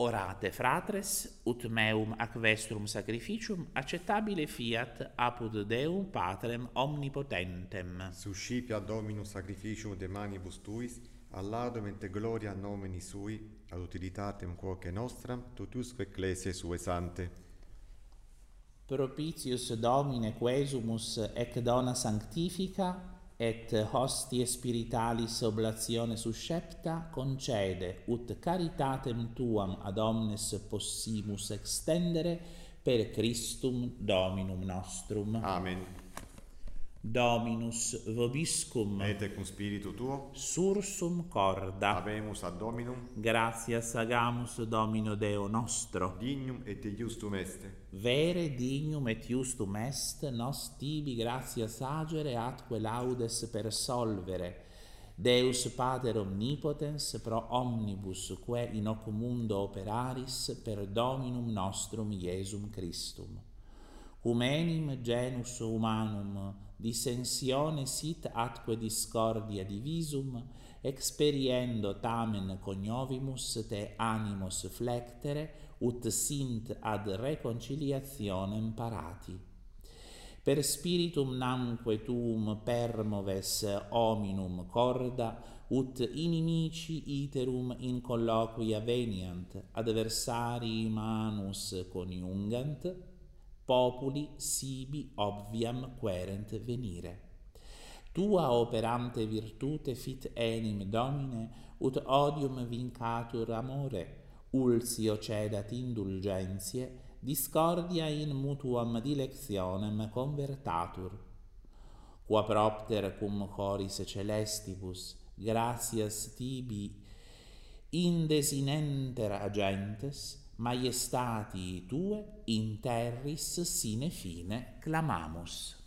Orate fratres, ut meum ac vestrum sacrificium acceptabile fiat apud Deum Patrem omnipotentem. Suscipiat Dominus sacrificium de manibus tuis, all'adum et gloria nomini sui, ad utilitatem quoque nostram, totusque ecclesiae sue sante. Propitius Domine quesumus ec dona sanctifica, et hostie spiritualis oblatione suscepta, concede, ut caritatem tuam ad omnes possimus extendere, per Christum Dominum nostrum. Amen. Dominus vobiscum. Et cum spiritu tuo, Sursum corda. habemus ad Dominum, Gratias agamus Domino Deo nostro. dignum et iustum est. Vere dignum et iustum est, nos tibi gratias agere atque laudes persolvere. Deus Pater omnipotens pro omnibus quae in hoc mundo operaris per Dominum nostrum Iesum Christum. Cum enim genus humanum dissensione sit atque discordia divisum, experiendo tamen coniovimus te animos flectere, ut sint ad reconciliationem parati. Per spiritum namque tuum permoves hominum corda, ut inimici iterum in colloquia veniant, adversarii manus coniungant, populi sibi obviam querent venire. Tua operante virtute fit enim Domine, ut odium vincatur amore, ulsio cedat indulgentiae, discordia in mutuam dilectionem convertatur. Qua propter cum choris celestibus, gratias tibi indesinenter agentes, maiestatii tue in terris sine fine clamamus.